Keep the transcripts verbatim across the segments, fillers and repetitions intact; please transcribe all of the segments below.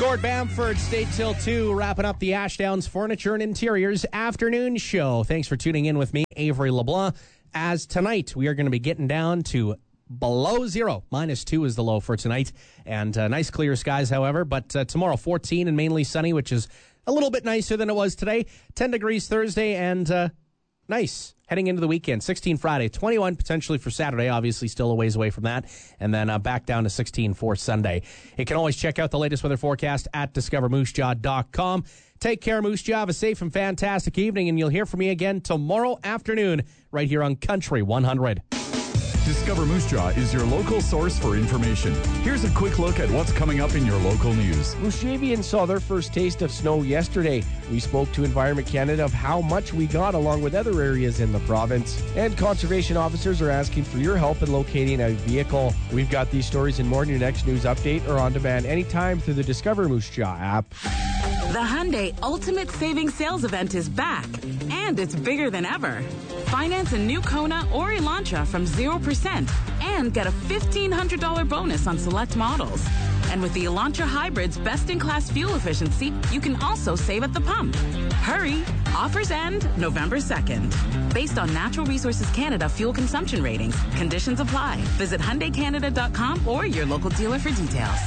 Gord Bamford stayed till two, wrapping up the Ashdowns Furniture and Interiors afternoon show. Thanks for tuning in with me, Avery LeBlanc. As tonight, we are going to be getting down to below zero. Minus two is the low for tonight. And uh, nice clear skies, however. But uh, tomorrow, fourteen and mainly sunny, which is a little bit nicer than it was today. ten degrees Thursday and uh, nice heading into the weekend. sixteen Friday, twenty-one potentially for Saturday. Obviously still a ways away from that. And then uh, back down to sixteen for Sunday. You can always check out the latest weather forecast at discover moose jaw dot com. Take care, Moose Jaw. Have a safe and fantastic evening, and you'll hear from me again tomorrow afternoon right here on Country one hundred. Discover Moose Jaw is your local source for information. Here's a quick look at what's coming up in your local news. Moose Javians saw their first taste of snow yesterday. We spoke to Environment Canada of how much we got along with other areas in the province. And conservation officers are asking for your help in locating a vehicle. We've got these stories and more in your next news update or on demand anytime through the Discover Moose Jaw app. The Hyundai Ultimate Savings Sales Event is back, and it's bigger than ever. Finance a new Kona or Elantra from zero percent and get a fifteen hundred dollars bonus on select models. And with the Elantra Hybrid's best-in-class fuel efficiency, you can also save at the pump. Hurry! Offers end November second. Based on Natural Resources Canada fuel consumption ratings. Conditions apply. Visit Hyundai Canada dot com or your local dealer for details.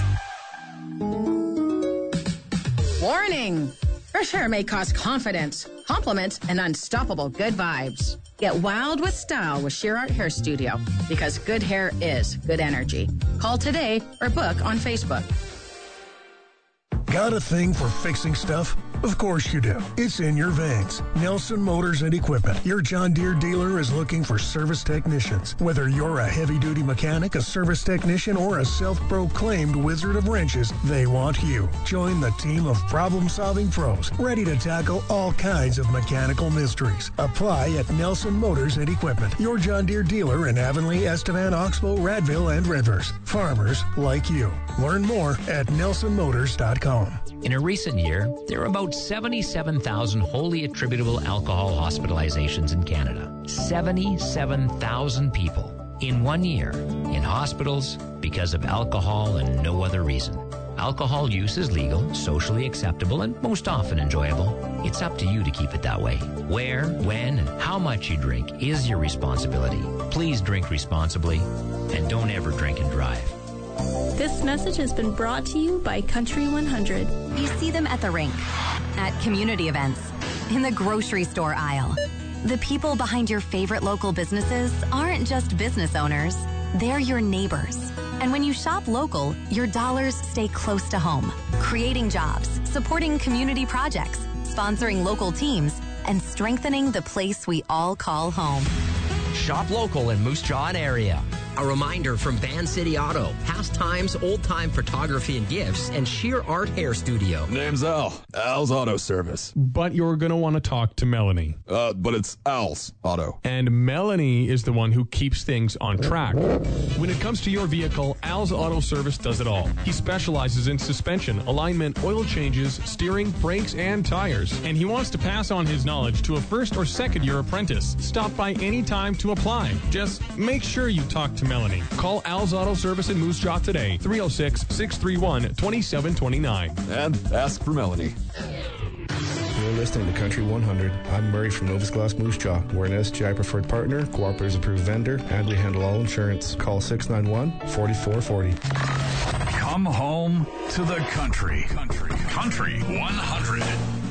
Warning! Fresh hair may cost confidence, compliments, and unstoppable good vibes. Get wild with style with Sheer Art Hair Studio, because good hair is good energy. Call today or book on Facebook. Got a thing for fixing stuff? Of course you do. It's in your veins. Nelson Motors and Equipment. Your John Deere dealer is looking for service technicians. Whether you're a heavy-duty mechanic, a service technician, or a self-proclaimed wizard of wrenches, they want you. Join the team of problem-solving pros, ready to tackle all kinds of mechanical mysteries. Apply at Nelson Motors and Equipment. Your John Deere dealer in Avonlea, Estevan, Oxbow, Radville, and Redvers. Farmers like you. Learn more at nelson motors dot com. In a recent year, there are about seventy-seven thousand wholly attributable alcohol hospitalizations in Canada. seventy-seven thousand people in one year in hospitals because of alcohol and no other reason. Alcohol use is legal, socially acceptable, and most often enjoyable. It's up to you to keep it that way. Where, when, and how much you drink is your responsibility. Please drink responsibly and don't ever drink and drive. This message has been brought to you by Country one hundred. You see them at the rink, at community events, in the grocery store aisle. The people behind your favorite local businesses aren't just business owners, they're your neighbors. And when you shop local, your dollars stay close to home, creating jobs, supporting community projects, sponsoring local teams, and strengthening the place we all call home. Shop local in Moose Jaw and area. A reminder from Van City Auto, Pastimes, Old Time Photography and Gifts, and Sheer Art Hair Studio. Name's Al. Al's Auto Service. But you're going to want to talk to Melanie. Uh, but it's Al's Auto. And Melanie is the one who keeps things on track. When it comes to your vehicle, Al's Auto Service does it all. He specializes in suspension, alignment, oil changes, steering, brakes, and tires. And he wants to pass on his knowledge to a first or second year apprentice. Stop by any time to apply. Just make sure you talk to Melanie. Call Al's Auto Service in Moose Jaw today, three oh six, six three one, two seven two nine. And ask for Melanie. You're listening to Country one hundred. I'm Murray from Novus Glass Moose Jaw. We're an S G I preferred partner, Cooperatives approved vendor, and we handle all insurance. Call six nine one, four four four zero. Come home to the country. Country. Country one hundred.